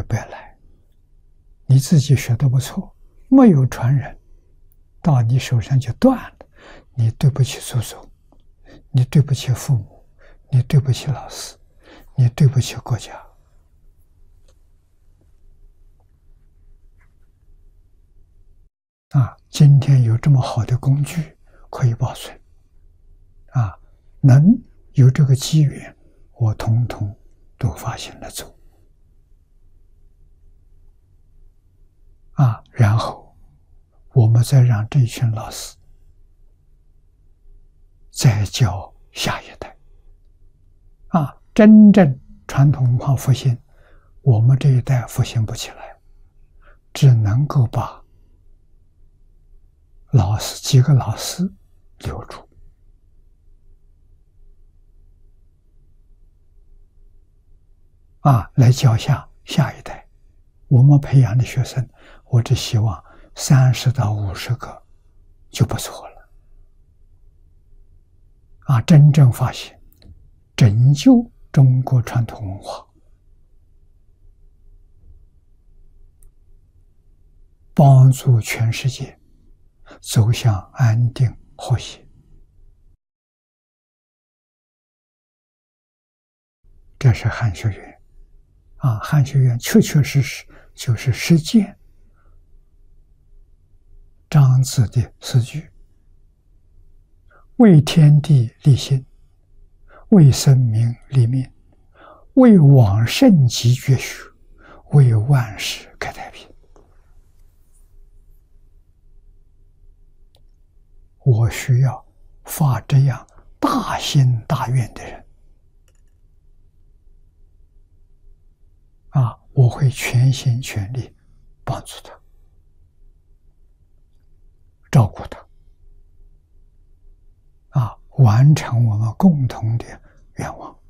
也不要来。你自己学得不错，没有传人，到你手上就断了，你对不起祖宗，你对不起父母，你对不起老师，你对不起国家。今天有这么好的工具可以保存，能有这个机缘，我统统都发心了做。然后我们再让这群老师再教下一代。真正传统文化复兴，我们这一代复兴不起来，只能够把几个老师留住。来教下一代。我们培养的学生，我只希望30到50个就不错了。真正发现拯救中国传统文化，帮助全世界走向安定和谐。这是汉学院。汉学院确确实实就是实践章子的4句：为天地立心，为生民立命，为往圣继绝学，为万世开太平。我需要发这样大心大愿的人。我会全心全力帮助他，照顾他，完成我们共同的愿望。